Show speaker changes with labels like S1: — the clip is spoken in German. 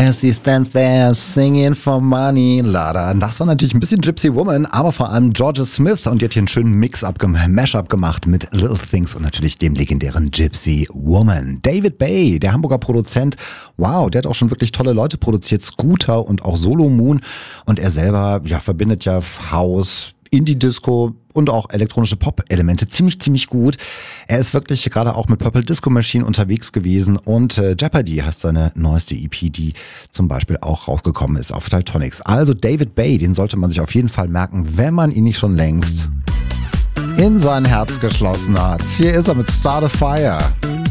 S1: As he stands there singing for money. Lada. Das war natürlich ein bisschen Gypsy Woman, aber vor allem Georgia Smith. Und die hat hier einen schönen Mashup gemacht mit Little Things und natürlich dem legendären Gypsy Woman. David Bay, der Hamburger Produzent. Wow, der hat auch schon wirklich tolle Leute produziert. Scooter und auch Solo Moon. Und er selber verbindet ja House, Indie-Disco und auch elektronische Pop-Elemente ziemlich gut. Er ist wirklich gerade auch mit Purple Disco Machine unterwegs gewesen und Jeopardy heißt seine neueste EP, die zum Beispiel auch rausgekommen ist auf Daltonics. Also David Bay, den sollte man sich auf jeden Fall merken, wenn man ihn nicht schon längst in sein Herz geschlossen hat. Hier ist er mit Start a Fire.